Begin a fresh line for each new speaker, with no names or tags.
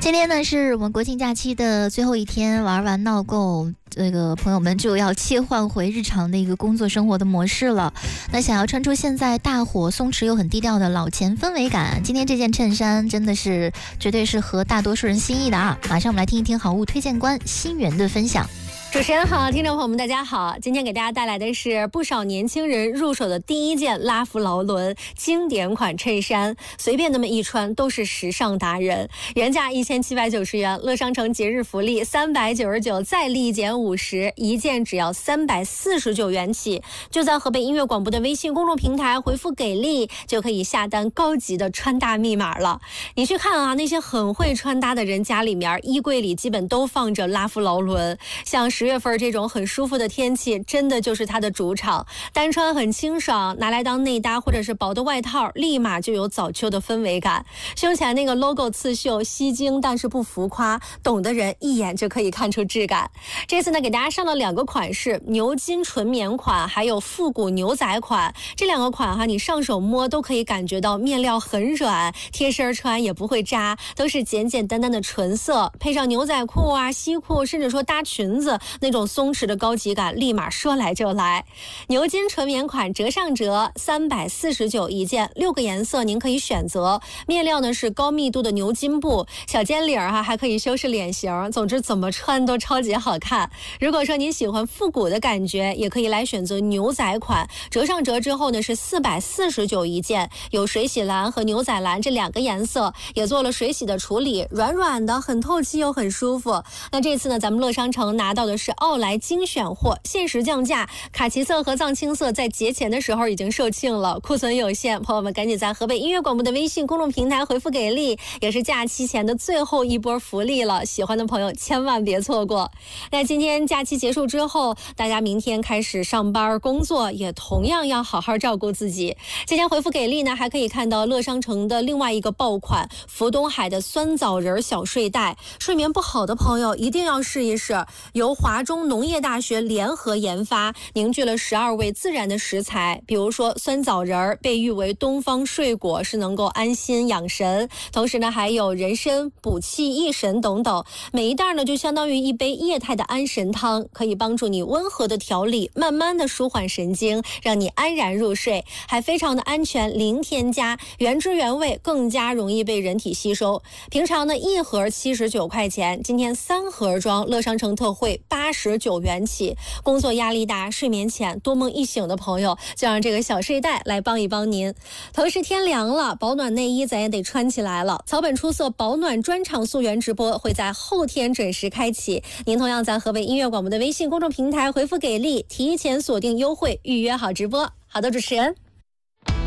今天呢是我们国庆假期的最后一天，玩完闹够，这个朋友们就要切换回日常的一个工作生活的模式了。那想要穿出现在大火松弛又很低调的老钱氛围感，今天这件衬衫真的是绝对是合大多数人心意的啊！马上我们来听一听好物推荐官新源的分享。
主持人好，听众朋友们大家好，今天给大家带来的是不少年轻人入手的第一件拉夫劳伦经典款衬衫，随便那么一穿都是时尚达人。原价1790元，乐商城节日福利399再立减50，一件只要349元起。就在河北音乐广播的微信公众平台回复给力，就可以下单高级的穿搭密码了。你去看啊，那些很会穿搭的人家里面衣柜里基本都放着拉夫劳伦，像10月份这种很舒服的天气，真的就是它的主场。单穿很清爽，拿来当内搭或者是薄的外套，立马就有早秋的氛围感。胸前那个 logo 刺绣吸睛，但是不浮夸，懂的人一眼就可以看出质感。这次呢，给大家上了2个款式，牛津纯棉款，还有复古牛仔款。这2个款哈，你上手摸都可以感觉到面料很软，贴身穿也不会扎，都是简简单单的纯色，配上牛仔裤啊、西裤，甚至说搭裙子。那种松弛的高级感立马说来就来。牛津纯棉款折上折349一件，6个颜色您可以选择。面料呢是高密度的牛津布，小尖领还可以修饰脸型，总之怎么穿都超级好看。如果说您喜欢复古的感觉，也可以来选择牛仔款，折上折之后呢是449一件，有水洗蓝和牛仔蓝这2个颜色，也做了水洗的处理，软软的，很透气又很舒服。那这次呢，咱们乐商城拿到的是奥莱精选货，限时降价，卡其色和藏青色在节前的时候已经售罄了，库存有限，朋友们赶紧在河北音乐广播的微信公众平台回复给力，也是假期前的最后一波福利了，喜欢的朋友千万别错过。那今天假期结束之后，大家明天开始上班工作，也同样要好好照顾自己。今天回复给力呢，还可以看到乐商城的另外一个爆款福东海的酸枣仁小睡袋，睡眠不好的朋友一定要试一试，由华中农业大学联合研发，凝聚了12味自然的食材，比如说酸枣仁被誉为东方睡果，是能够安心养神，同时呢还有人参补气益神等等，每一袋呢就相当于一杯液态的安神汤，可以帮助你温和的调理，慢慢的舒缓神经，让你安然入睡，还非常的安全，零添加，原汁原味，更加容易被人体吸收。平常呢1盒79块钱，今天3盒装，乐商城特惠89元起。工作压力大、睡眠浅、多梦易醒的朋友，就让这个小睡袋来帮一帮您。同时天凉了，保暖内衣咱也得穿起来了。草本出色保暖专场溯源直播会在后天准时开启，您同样在河北音乐广播的微信公众平台回复给力，提前锁定优惠，预约好直播。好的，主持人。